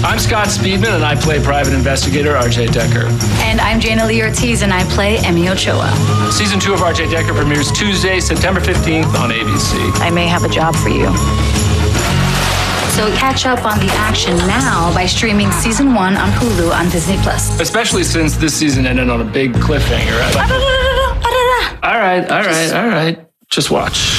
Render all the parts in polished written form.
I'm Scott Speedman, and I play private investigator RJ Decker. And I'm Jana Lee Ortiz, and I play Emmy Ochoa. Season 2 of RJ Decker premieres Tuesday, September 15th on ABC. I may have a job for you. So catch up on the action now by streaming Season 1 on Hulu on Disney+. Especially since this season ended on a big cliffhanger. All right. Just watch.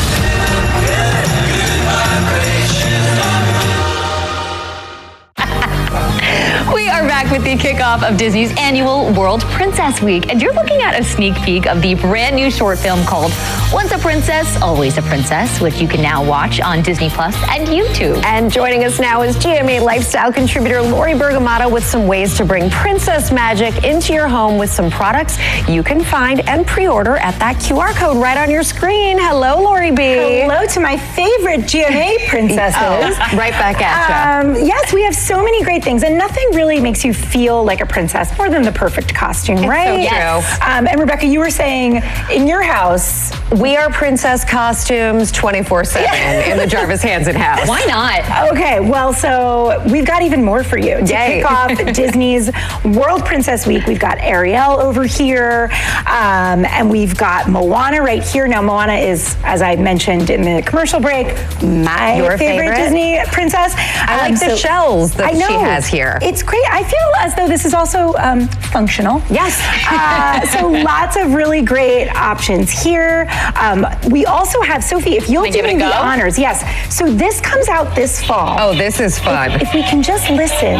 We are back with the kickoff of Disney's annual World Princess Week, and you're looking at a sneak peek of the brand new short film called Once a Princess, Always a Princess, which you can now watch on Disney Plus and YouTube. And joining us now is GMA lifestyle contributor Lori Bergamotto with some ways to bring princess magic into your home with some products you can find and pre-order at that QR code right on your screen. Hello, Lori B. Hello to my favorite GMA princesses. Right back at you. Yes, we have so many great things, and nothing really makes you feel like a princess more than the perfect costume, right? So true. And Rebecca, you were saying in your house, we are princess costumes 24/7 in the Jarvis Hansen house. Why not? Okay, well, so we've got even more for you. To kick off Disney's World Princess Week, we've got Ariel over here, and we've got Moana right here. Now, Moana is, as I mentioned in the commercial break, my favorite Disney princess. I like the shells that she has here. It's great. I feel as though this is also functional. Yes. So lots of really great options here. We also have, Sophie, if you'll do me the honors. Yes. So this comes out this fall. Oh, this is fun. If we can just listen.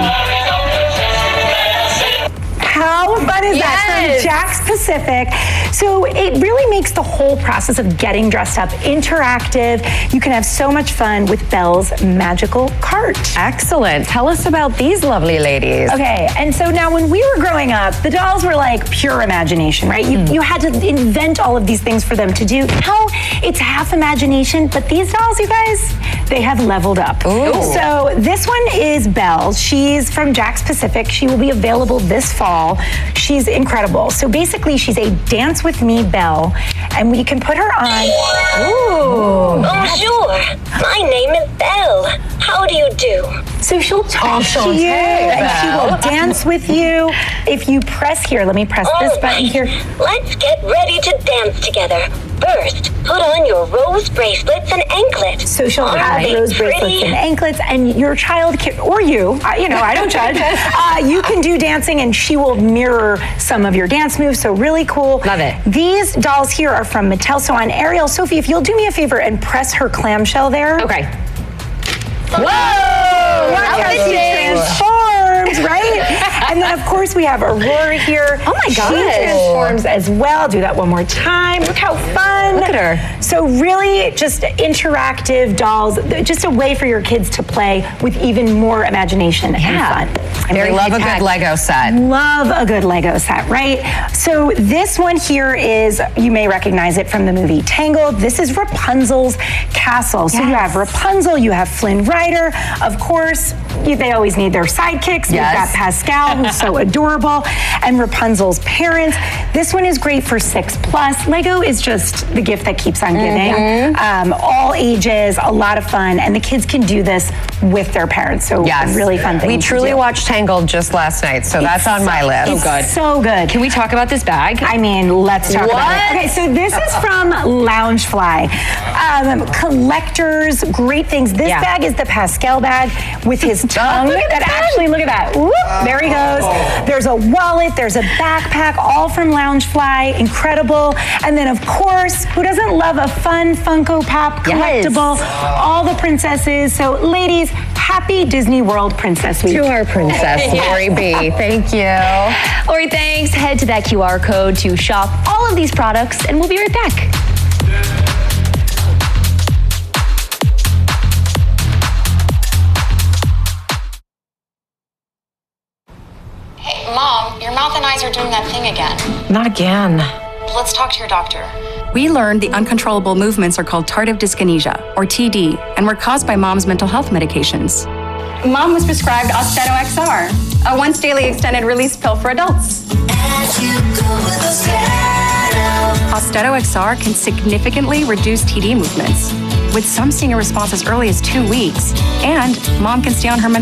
How fun is that? From Jakks Pacific. So it really makes the whole process of getting dressed up interactive. You can have so much fun with Belle's magical cart. Excellent. Tell us about these lovely ladies. Okay, and so now when we were growing up, the dolls were like pure imagination, right? You had to invent all of these things for them to do. Now it's half imagination, but these dolls, you guys, they have leveled up. Ooh. So this one is Belle. She's from Jakks Pacific. She will be available this fall. She's incredible. So basically, she's a Dance With Me Belle, and we can put her on. Ooh. Bonjour. My name is Belle. How do you do? So she'll talk to you, and she will dance with you. If you press here, let me press this button here. Let's get ready to dance together. First, put on your rose bracelets and anklets. So she'll have rose bracelets and anklets, and your child can, or you, I don't judge, you can do dancing, and she will mirror some of your dance moves, so really cool. Love it. These dolls here are from Mattel. So on Ariel, Sophie, if you'll do me a favor and press her clamshell there. Okay. Whoa! Watch how she transforms, right? And then, of course, we have Aurora here. Oh, my God. She transforms as well. Do that one more time. Look how fun. Look at her. So really just interactive dolls, just a way for your kids to play with even more imagination and fun. They love a good Lego set. Love a good Lego set, right? So this one here is, you may recognize it from the movie Tangled. This is Rapunzel's castle. So you have Rapunzel, you have Flynn Rider. Of course, they always need their sidekicks. We've got Pascal, who's so adorable, and Rapunzel's parents. This one is great for 6+. Lego is just the gift that keeps on giving. All ages, a lot of fun, and the kids can do this with their parents. So really fun thing. We truly watched Tangled just last night, so that's on my list. It's so good. Can we talk about this bag? I mean, let's talk about it. Okay, so this is from Loungefly. Collectors, great things. This bag is the Pascal bag with his tongue. Look at that. Whoop, there he goes. There's a wallet, there's a backpack, all from Loungefly. Incredible. And then, of course, who doesn't love a fun Funko Pop collectible? All the princesses. So, ladies, happy Disney World Princess Week. To our princess, Lori B. Thank you. Lori, thanks. Head to that QR code to shop all of these products, and we'll be right back. Hey, Mom, your mouth and eyes are doing that thing again. Not again. Let's talk to your doctor. We learned the uncontrollable movements are called tardive dyskinesia, or TD, and were caused by Mom's mental health medications. Mom was prescribed Austedo XR, a once-daily extended-release pill for adults. Austedo XR can significantly reduce TD movements, with some seeing a response as early as 2 weeks, and Mom can stay on her mental